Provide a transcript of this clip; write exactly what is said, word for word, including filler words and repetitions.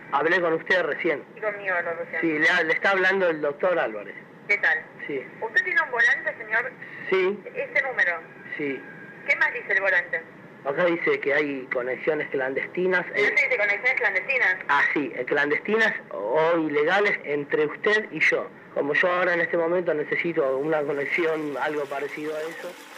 Hablé con usted recién. Y conmigo habló recién. Sí, le, le está hablando el doctor Álvarez. ¿Qué tal? Sí. ¿Usted tiene un volante, señor? Sí. ¿Este número? Sí. ¿Qué más dice el volante? Acá dice que hay conexiones clandestinas. ¿No te dice conexiones clandestinas? Ah, sí, eh, clandestinas o ilegales entre usted y yo. Como yo ahora en este momento necesito una conexión, algo parecido a eso.